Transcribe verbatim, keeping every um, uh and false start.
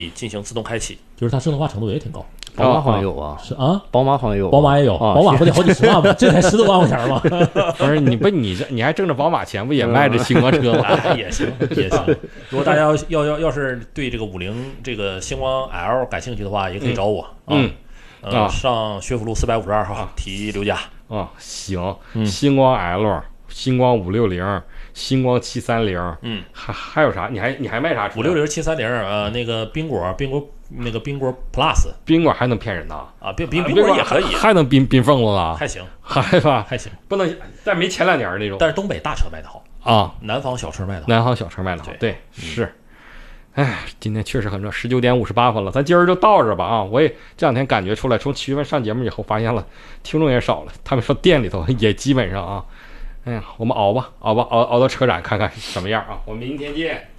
进行自动开启， 就是它智能化程度也挺高。 宝马好像有啊， 是啊， 宝马好像有， 宝马也有， 啊、 宝马不得好几十万吗？这才十多万块钱吗？ 不是你不你这你还挣着宝马钱，不也卖着星光车吗？ 啊、也行也行。如果大家要要要要是对这个五菱这个星光 L 感兴趣的话，也可以找我。 嗯， 啊、呃，上学府路四百五十二号提刘家。 啊，行， 嗯、 星光 L、星光五六零、星光七三零， 嗯， 还还有啥？你还你还卖啥车？ 五六零、七三零，呃，那个冰果，冰果。那个冰果 Plus， 冰果还能骗人呢啊！冰冰冰果也可以， 还能冰冰缝子呢， 还行， 还吧， 还行， 不能，但没前两年那种。 但是东北大车卖的好啊， 南方小车卖的好， 南方小车卖的好， 对， 对是。哎，今天确实很热，十九点五十八分了，咱今儿就到这吧啊！我也这两天感觉出来，从七月份上节目以后，发现了听众也少了，他们说店里头也基本上啊，哎呀，我们熬吧，熬吧，熬熬到车展看看什么样啊！我们明天见。